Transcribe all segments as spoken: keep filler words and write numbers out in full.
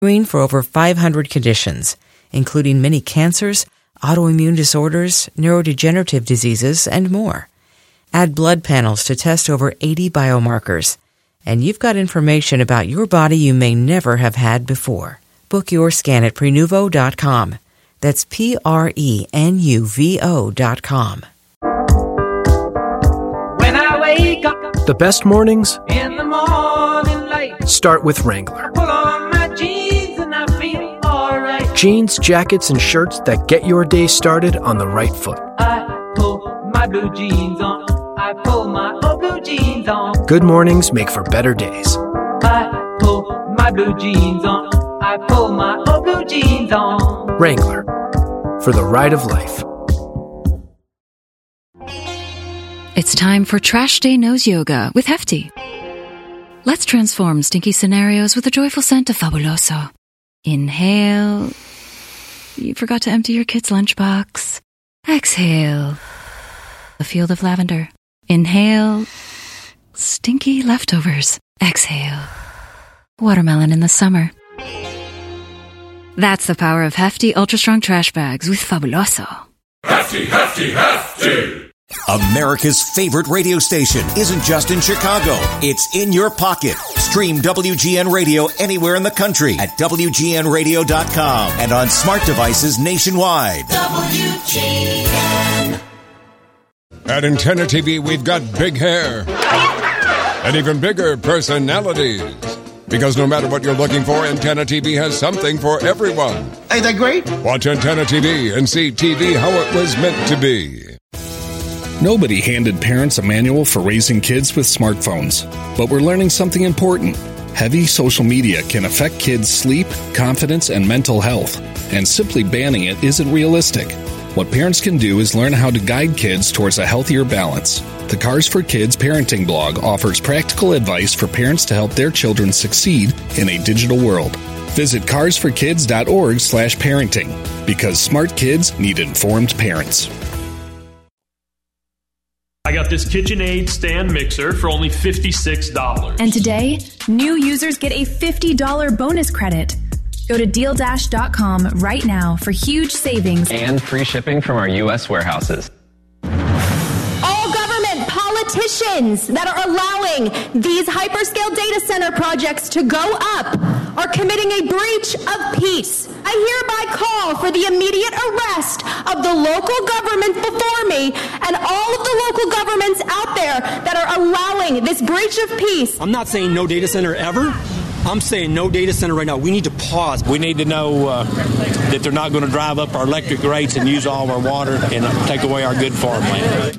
Screen for over five hundred conditions, including many cancers, autoimmune disorders, neurodegenerative diseases, and more. Add blood panels to test over eighty biomarkers. And you've got information about your body you may never have had before. Book your scan at prenuvo dot com. That's P R E N U V O dot com. When I wake up, the best mornings in the morning light, start with Wrangler. pull on my jeans and I feel alright. Jeans, jackets, and shirts that get your day started on the right foot. I pull my blue jeans on. I pull my old blue jeans on. Good mornings make for better days. I pull my blue jeans on. I pull my old blue jeans on. Wrangler, for the ride of life. It's time for Trash Day Nose Yoga with Hefty. Let's transform stinky scenarios with the joyful scent of Fabuloso. Inhale. You forgot to empty your kid's lunchbox. Exhale. A field of lavender. Inhale. Stinky leftovers. Exhale. Watermelon in the summer. That's the power of Hefty Ultra Strong Trash Bags with Fabuloso. Hefty, hefty, hefty! America's favorite radio station isn't just in Chicago. It's in your pocket. Stream W G N Radio anywhere in the country at W G N radio dot com and on smart devices nationwide. W G N. At Antenna T V, we've got big hair and even bigger personalities. Because no matter what you're looking for, Antenna T V has something for everyone. Ain't that great? Watch Antenna T V and see T V how it was meant to be. Nobody handed parents a manual for raising kids with smartphones. But we're learning something important. Heavy social media can affect kids' sleep, confidence, and mental health. And simply banning it isn't realistic. What parents can do is learn how to guide kids towards a healthier balance. The Cars for Kids parenting blog offers practical advice for parents to help their children succeed in a digital world. Visit cars for kids dot org slash parenting, because smart kids need informed parents. I got this KitchenAid stand mixer for only fifty-six dollars. And today, new users get a fifty dollars bonus credit. Go to deal dash dot com right now for huge savings and free shipping from our U S warehouses. All government politicians that are allowing these hyperscale data center projects to go up are committing a breach of peace. I hereby call for the immediate arrest of the local government before me and all of the local governments out there that are allowing this breach of peace. I'm not saying no data center ever. I'm saying no data center right now. We need to pause. We need to know uh, that they're not going to drive up our electric rates and use all our water and take away our good farmland.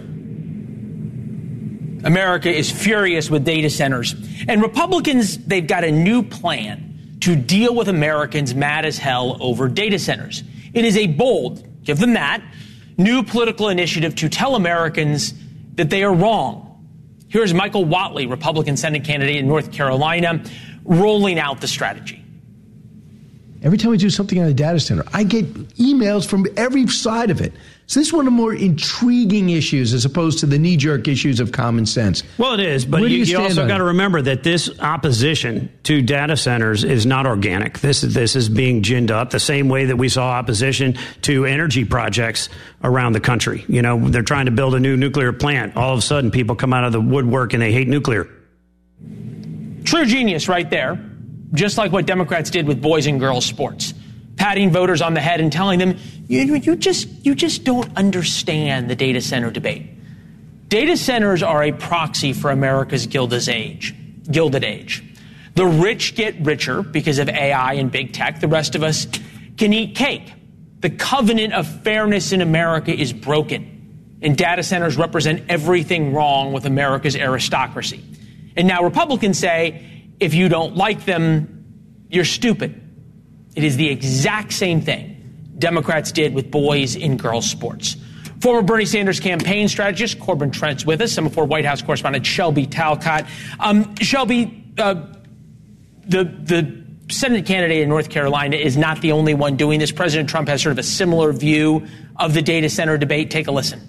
America is furious with data centers. And Republicans, they've got a new plan to deal with Americans mad as hell over data centers. It is a bold, give them that, new political initiative to tell Americans that they are wrong. Here's Michael Whatley, Republican Senate candidate in North Carolina, rolling out the strategy. Every time we do something on a data center, I get emails from every side of it. So this is one of the more intriguing issues as opposed to the knee-jerk issues of common sense. Well, it is, but you, you, you also got to remember that this opposition to data centers is not organic. This, this is being ginned up the same way that we saw opposition to energy projects around the country. You know, they're trying to build a new nuclear plant. All of a sudden, people come out of the woodwork and they hate nuclear. True genius right there, just like what Democrats did with boys and girls sports. Patting voters on the head and telling them, you, you just you just don't understand the data center debate. Data centers are a proxy for America's Gilded Age. Gilded Age. The rich get richer because of A I and big tech. The rest of us can eat cake. The covenant of fairness in America is broken, and data centers represent everything wrong with America's aristocracy. And now Republicans say, if you don't like them, you're stupid. It is the exact same thing Democrats did with boys in girls sports. Former Bernie Sanders campaign strategist Corbin Trent's with us, Semaphore White House correspondent Shelby Talcott. Um, Shelby, uh, the the Senate candidate in North Carolina is not the only one doing this. President Trump has sort of a similar view of the data center debate. Take a listen.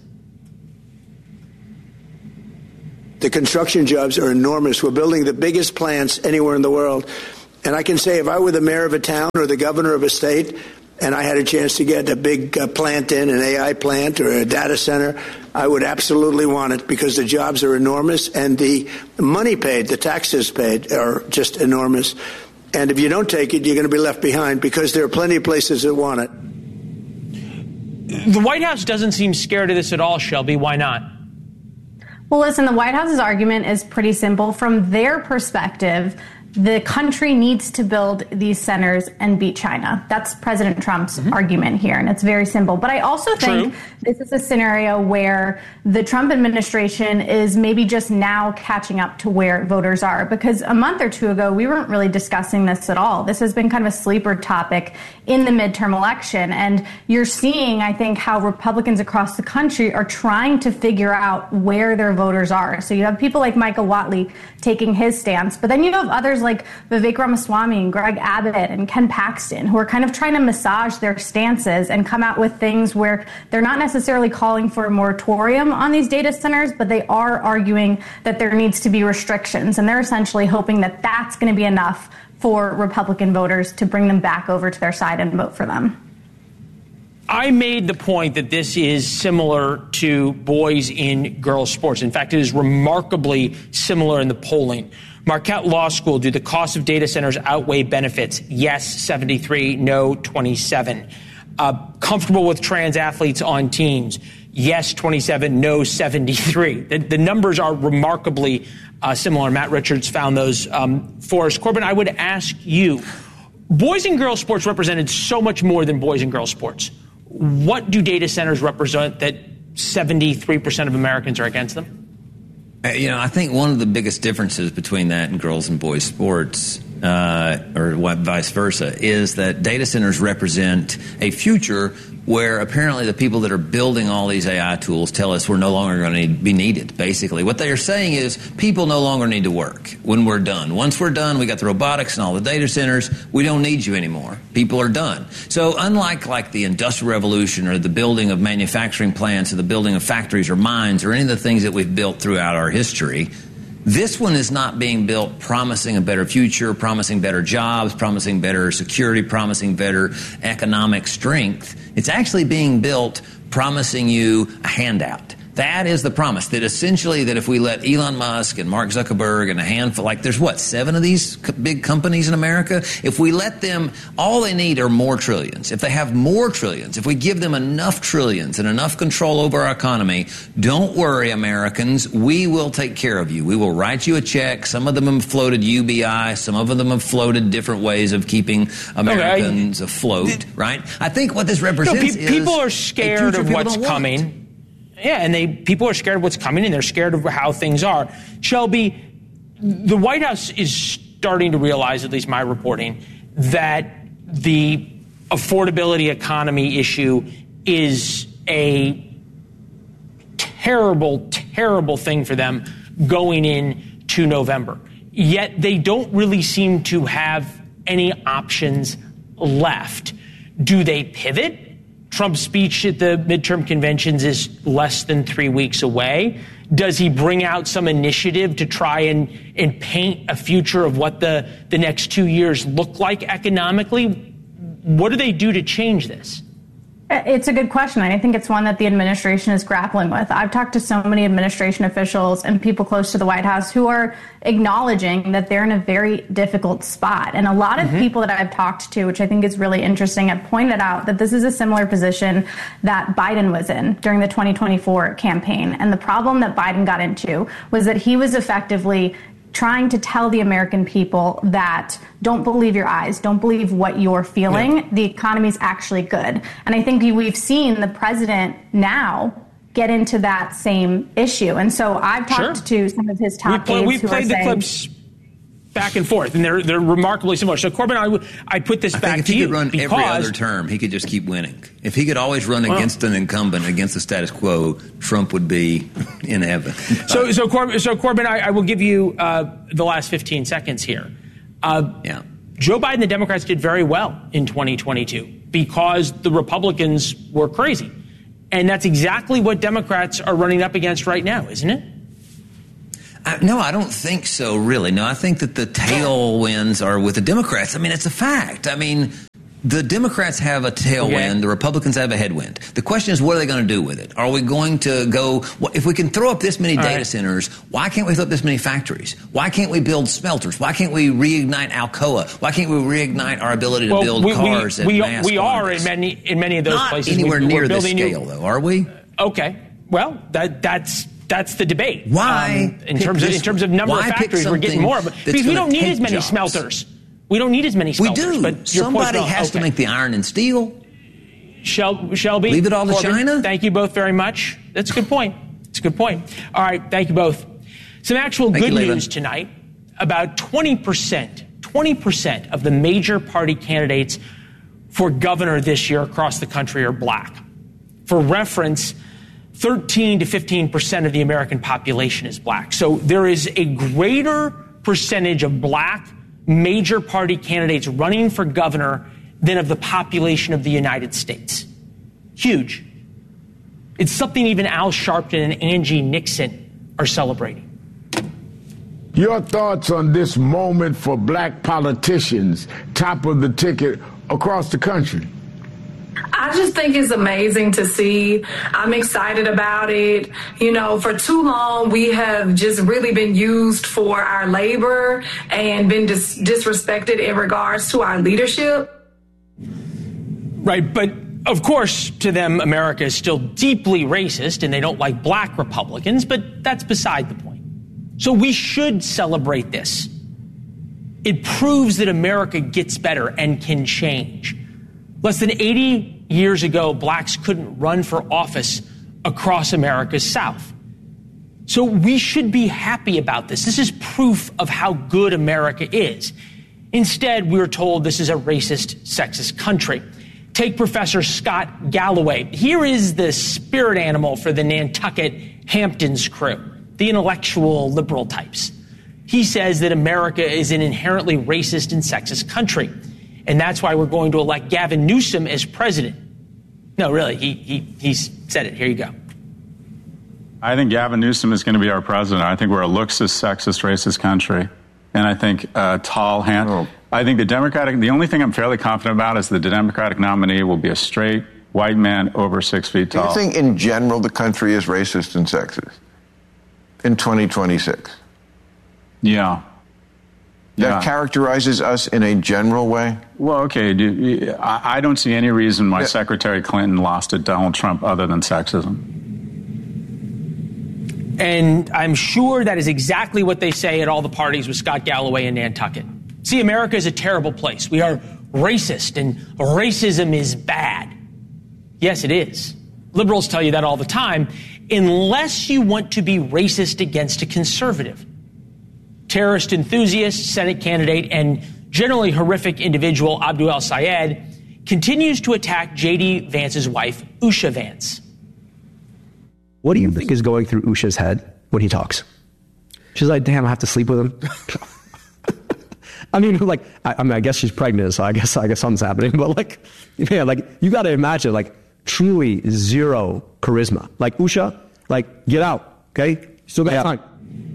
The construction jobs are enormous. We're building the biggest plants anywhere in the world. And I can say if I were the mayor of a town or the governor of a state and I had a chance to get a big uh, plant in, an A I plant or a data center, I would absolutely want it because the jobs are enormous and the money paid, the taxes paid are just enormous. And if you don't take it, you're going to be left behind because there are plenty of places that want it. The White House doesn't seem scared of this at all, Shelby. Why not? Well, listen, the White House's argument is pretty simple. From their perspective, the country needs to build these centers and beat China. That's President Trump's mm-hmm. argument here, and it's very simple. But I also think True. This is a scenario where the Trump administration is maybe just now catching up to where voters are, because a month or two ago, we weren't really discussing this at all. This has been kind of a sleeper topic in the midterm election, and you're seeing, I think, how Republicans across the country are trying to figure out where their voters are. So you have people like Michael Whatley taking his stance, but then you have others like Vivek Ramaswamy and Greg Abbott and Ken Paxton, who are kind of trying to massage their stances and come out with things where they're not necessarily calling for a moratorium on these data centers, but they are arguing that there needs to be restrictions. And they're essentially hoping that that's going to be enough for Republican voters to bring them back over to their side and vote for them. I made the point that this is similar to boys in girls sports. In fact, it is remarkably similar in the polling. Marquette Law School, do the cost of data centers outweigh benefits? Yes, seventy-three, no, twenty-seven. Uh, comfortable with trans athletes on teams? Yes, twenty-seven, no, seventy-three. The, the numbers are remarkably uh, similar. Matt Richards found those um, for us. Corbin, I would ask you, boys and girls sports represented so much more than boys and girls sports. What do data centers represent that seventy-three percent of Americans are against them? You know, I think one of the biggest differences between that and girls and boys sports, uh, or what, vice versa, is that data centers represent a future where apparently the people that are building all these A I tools tell us we're no longer going to be needed, basically. What they are saying is people no longer need to work when we're done. Once we're done, we got the robotics and all the data centers, we don't need you anymore. People are done. So unlike like the Industrial Revolution or the building of manufacturing plants or the building of factories or mines or any of the things that we've built throughout our history, this one is not being built promising a better future, promising better jobs, promising better security, promising better economic strength. It's actually being built promising you a handout. That is the promise, that essentially that if we let Elon Musk and Mark Zuckerberg and a handful, like there's what, seven of these co- big companies in America? If we let them, all they need are more trillions. If they have more trillions, if we give them enough trillions and enough control over our economy, don't worry, Americans, we will take care of you. We will write you a check. Some of them have floated U B I. Some of them have floated different ways of keeping Americans okay. afloat, right? I think what this represents no, pe- is people are scared of what's coming. Want. Yeah, and they people are scared of what's coming, and they're scared of how things are. Shelby, the White House is starting to realize, at least my reporting, that the affordability economy issue is a terrible, terrible thing for them going into November. Yet they don't really seem to have any options left. Do they pivot? Trump's speech at the midterm conventions is less than three weeks away. Does he bring out some initiative to try and, and paint a future of what the, the next two years look like economically? What do they do to change this? It's a good question. I think it's one that the administration is grappling with. I've talked to so many administration officials and people close to the White House who are acknowledging that they're in a very difficult spot. And a lot of mm-hmm. people that I've talked to, which I think is really interesting, have pointed out that this is a similar position that Biden was in during the twenty twenty-four campaign. And the problem that Biden got into was that he was effectively trying to tell the American people that don't believe your eyes, don't believe what you're feeling. Yeah. The economy's actually good. And I think we've seen the president now get into that same issue. And so I've talked sure. to some of his top we aides We've who played are the saying, clips back and forth, and they're they're remarkably similar. So, Corbin, I would I put this I back think if to he you could run because, every other term, he could just keep winning. If he could always run well, against an incumbent, against the status quo, Trump would be in heaven. So, so Corbin, so Corbin, I, I will give you uh, the last fifteen seconds here. Uh, yeah. Joe Biden and the Democrats did very well in twenty twenty-two because the Republicans were crazy. And that's exactly what Democrats are running up against right now, isn't it? I, no, I don't think so, really. No, I think that the tailwinds are with the Democrats. I mean, it's a fact. I mean, the Democrats have a tailwind. Okay. The Republicans have a headwind. The question is, what are they going to do with it? Are we going to go, if we can throw up this many All data right. centers, why can't we throw up this many factories? Why can't we build smelters? Why can't we reignite Alcoa? Why can't we reignite our ability to well, build we, cars we, and we, we are in many in many of those Not places. anywhere we, near this scale, new, though, are we? Okay. Well, that that's that's the debate. Why? Um, in terms of in terms of number why of factories, we're getting more. But, because we don't need as many jobs. smelters. We don't need as many smelters. We do. But Somebody point, has okay. to make the iron and steel. Shel- Shelby, leave it all to Corbin, China. Thank you both very much. That's a good point. It's a good point. All right, thank you both. Some actual thank good you, news tonight. About twenty percent, twenty percent of the major party candidates for governor this year across the country are black. For reference, thirteen to fifteen percent of the American population is black. So there is a greater percentage of black major party candidates running for governor than of the population of the United States. Huge. It's something even Al Sharpton and Angie Nixon are celebrating. Your thoughts on this moment for black politicians, top of the ticket across the country? I just think it's amazing to see. I'm excited about it. You know, for too long, we have just really been used for our labor and been dis- disrespected in regards to our leadership. Right, but of course, to them, America is still deeply racist and they don't like black Republicans, but that's beside the point. So we should celebrate this. It proves that America gets better and can change. Less than eighty years ago, blacks couldn't run for office across America's South. So we should be happy about this. This is proof of how good America is. Instead, we're told this is a racist, sexist country. Take Professor Scott Galloway. Here is the spirit animal for the Nantucket Hamptons crew, the intellectual liberal types. He says that America is an inherently racist and sexist country, and that's why we're going to elect Gavin Newsom as president. No, really, he he he said it. Here you go. I think Gavin Newsom is going to be our president. I think we're a looksist, sexist, racist country, and I think uh, tall, hand. Oh. I think the Democratic. The only thing I'm fairly confident about is that the Democratic nominee will be a straight white man over six feet tall. Do you think, in general, the country is racist and sexist in twenty twenty-six? Yeah. That yeah. characterizes us in a general way? Well, okay. Do, I, I don't see any reason why yeah. Secretary Clinton lost to Donald Trump other than sexism. And I'm sure that is exactly what they say at all the parties with Scott Galloway in Nantucket. See, America is a terrible place. We are racist, and racism is bad. Yes, it is. Liberals tell you that all the time, unless you want to be racist against a conservative. Terrorist enthusiast, Senate candidate, and generally horrific individual Abdul El-Sayed continues to attack J D. Vance's wife, Usha Vance. What do you think is going through Usha's head when he talks? She's like, damn, I have to sleep with him. I mean, like, I, I mean, I guess she's pregnant, so I guess I guess something's happening. But like, yeah, like you got to imagine, like, truly zero charisma. Like Usha, like, get out, okay? Still got time.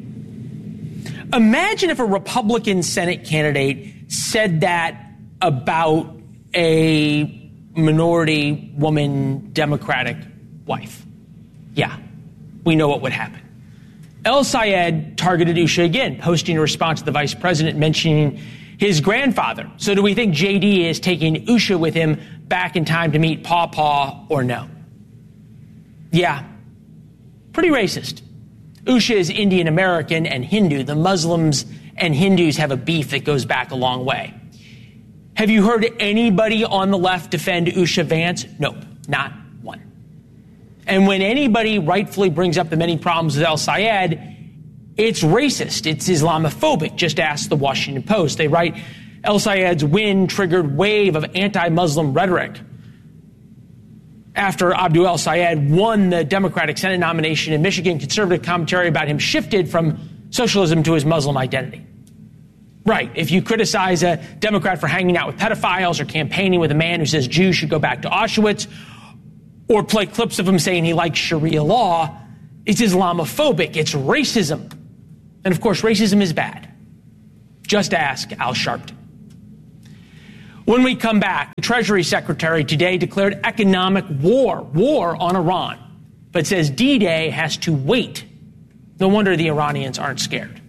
Imagine if a Republican Senate candidate said that about a minority woman Democratic wife. Yeah, we know what would happen. El-Sayed targeted Usha again, posting a response to the vice president mentioning his grandfather. So do we think J D is taking Usha with him back in time to meet Paw Paw or no? Yeah, pretty racist. Usha is Indian American and Hindu. The Muslims and Hindus have a beef that goes back a long way. Have you heard anybody on the left defend Usha Vance? Nope, not one. And when anybody rightfully brings up the many problems with El-Sayed, it's racist, it's Islamophobic. Just ask the Washington Post. They write, El-Sayed's win triggered wave of anti-Muslim rhetoric after Abdul El-Sayed won the Democratic Senate nomination in Michigan. Conservative commentary about him shifted from socialism to his Muslim identity. Right, if you criticize a Democrat for hanging out with pedophiles or campaigning with a man who says Jews should go back to Auschwitz, or play clips of him saying he likes Sharia law, it's Islamophobic, it's racism. And of course, racism is bad. Just ask Al Sharpton. When we come back, the Treasury Secretary today declared economic war, war on Iran, but says D-Day has to wait. No wonder the Iranians aren't scared.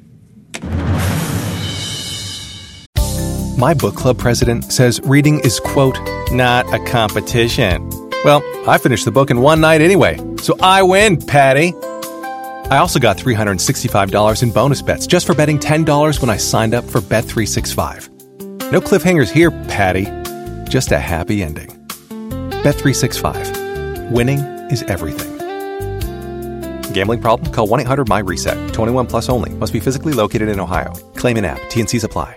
My book club president says reading is, quote, not a competition. Well, I finished the book in one night anyway, so I win, Patty. I also got three hundred sixty-five dollars in bonus bets just for betting ten dollars when I signed up for Bet three sixty-five. No cliffhangers here, Patty. Just a happy ending. Bet three sixty-five. Winning is everything. Gambling problem? Call one eight hundred my reset. twenty-one plus only. Must be physically located in Ohio. Claim in app. T and C's apply.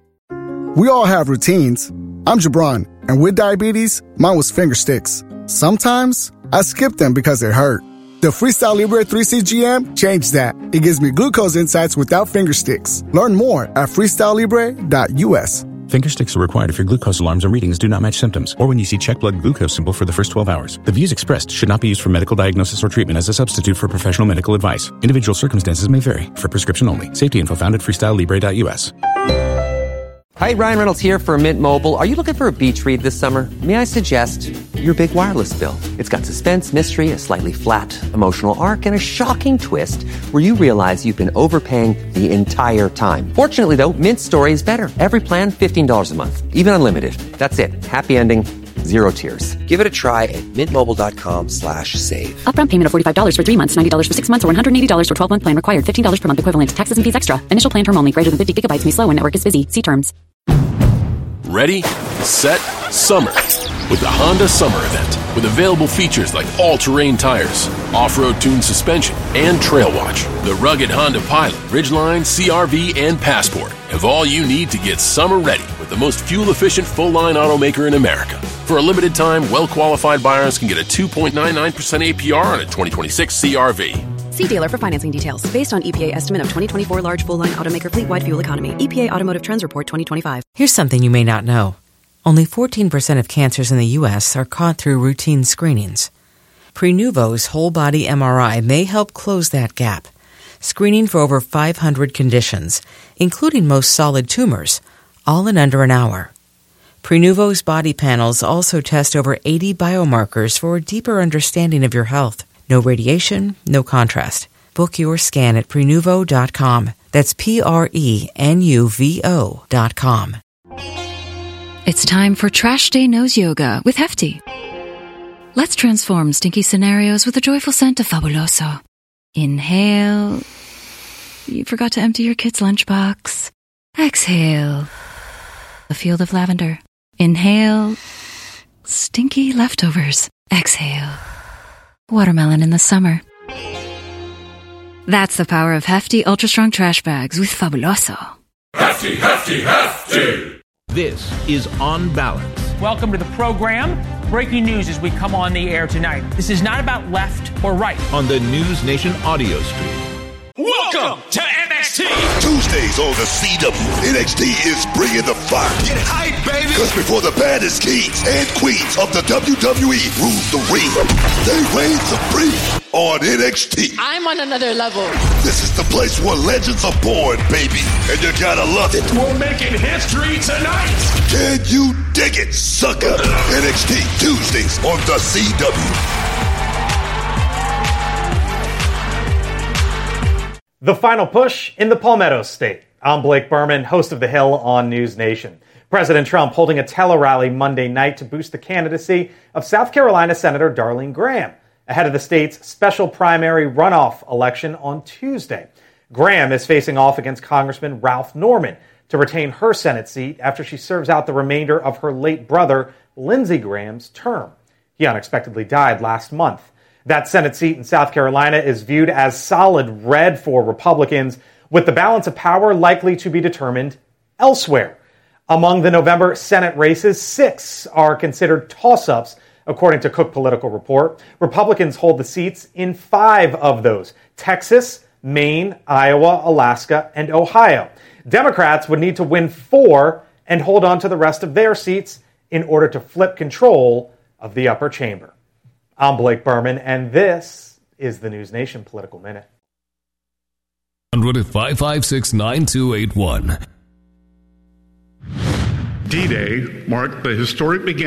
We all have routines. I'm Jabron, and with diabetes, mine was finger sticks. Sometimes I skip them because they hurt. The Freestyle Libre three C G M changed that. It gives me glucose insights without finger sticks. Learn more at freestyle libre dot u s. Finger sticks are required if your glucose alarms or readings do not match symptoms, or when you see check blood glucose symbol for the first twelve hours. The views expressed should not be used for medical diagnosis or treatment as a substitute for professional medical advice. Individual circumstances may vary. For prescription only. Safety info found at freestyle libre dot u s. Hi, Ryan Reynolds here for Mint Mobile. Are you looking for a beach read this summer? May I suggest your big wireless bill? It's got suspense, mystery, a slightly flat, emotional arc, and a shocking twist where you realize you've been overpaying the entire time. Fortunately, though, Mint's story is better. Every plan, fifteen dollars a month. Even unlimited. That's it. Happy ending. Zero tears. Give it a try at mintmobile.com slash save. Upfront payment of forty-five dollars for three months, ninety dollars for six months, or one hundred eighty dollars for twelve-month plan required. fifteen dollars per month equivalent. Taxes and fees extra. Initial plan term only. Greater than fifty gigabytes may slow when network is busy. See terms. Ready, set, summer. With the Honda Summer Event. With available features like all-terrain tires, off-road tuned suspension, and Trail Watch. The rugged Honda Pilot, Ridgeline, C R V, and Passport have all you need to get summer ready with the most fuel-efficient full-line automaker in America. For a limited time, well-qualified buyers can get a two point nine nine percent A P R on a twenty twenty-six C R V. See dealer for financing details. Based on E P A estimate of twenty twenty-four large full-line automaker fleet-wide fuel economy. E P A Automotive Trends Report twenty twenty-five. Here's something you may not know. Only fourteen percent of cancers in the U S are caught through routine screenings. Prenuvo's whole-body M R I may help close that gap, screening for over five hundred conditions, including most solid tumors, all in under an hour. Prenuvo's body panels also test over eighty biomarkers for a deeper understanding of your health. No radiation, no contrast. Book your scan at prenuvo dot com. That's P R E N U V O dot com. It's time for Trash Day Nose Yoga with Hefty. Let's transform stinky scenarios with a joyful scent of Fabuloso. Inhale. You forgot to empty your kid's lunchbox. Exhale. A field of lavender. Inhale. Stinky leftovers. Exhale. Watermelon in the summer. That's the power of Hefty Ultra Strong Trash Bags with Fabuloso. Hefty, Hefty, Hefty! This is On Balance. Welcome to the program. Breaking news as we come on the air tonight. This is not about left or right. On the News Nation audio stream. Welcome to N X T! Tuesdays on the C W, N X T is bringing the fire. Get hype, baby! Because before the baddest kings and queens of the W W E rule the ring, they reign supreme on N X T. I'm on another level. This is the place where legends are born, baby, and you gotta love it. We're making history tonight! Can you dig it, sucker? N X T, Tuesdays on the C W. The final push in the Palmetto State. I'm Blake Berman, host of The Hill on News Nation. President Trump holding a tele-rally Monday night to boost the candidacy of South Carolina Senator Darlene Graham ahead of the state's special primary runoff election on Tuesday. Graham is facing off against Congressman Ralph Norman to retain her Senate seat after she serves out the remainder of her late brother, Lindsey Graham's term. He unexpectedly died last month. That Senate seat in South Carolina is viewed as solid red for Republicans, with the balance of power likely to be determined elsewhere. Among the November Senate races, six are considered toss-ups, according to Cook Political Report. Republicans hold the seats in five of those: Texas, Maine, Iowa, Alaska, and Ohio. Democrats would need to win four and hold on to the rest of their seats in order to flip control of the upper chamber. I'm Blake Berman, and this is the News Nation Political Minute. five five six, nine two eight one. D-Day marked the historic beginning